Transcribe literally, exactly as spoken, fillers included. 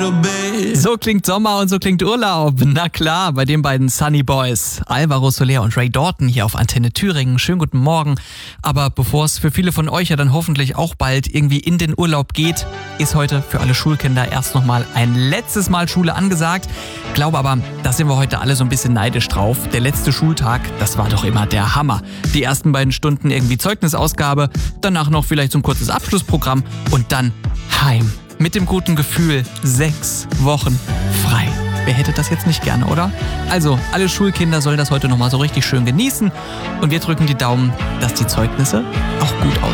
So klingt Sommer und so klingt Urlaub. Na klar, bei den beiden Sunny Boys, Alvaro Soler und Ray Doughton hier auf Antenne Thüringen. Schönen guten Morgen. Aber bevor es für viele von euch ja dann hoffentlich auch bald irgendwie in den Urlaub geht, ist heute für alle Schulkinder erst nochmal ein letztes Mal Schule angesagt. Glaube aber, da sind wir heute alle so ein bisschen neidisch drauf. Der letzte Schultag, das war doch immer der Hammer. Die ersten beiden Stunden irgendwie Zeugnisausgabe, danach noch vielleicht so ein kurzes Abschlussprogramm und dann heim. Mit dem guten Gefühl, sechs Wochen frei. Wer hätte das jetzt nicht gerne, oder? Also, alle Schulkinder sollen das heute nochmal so richtig schön genießen. Und wir drücken die Daumen, dass die Zeugnisse auch gut aussehen.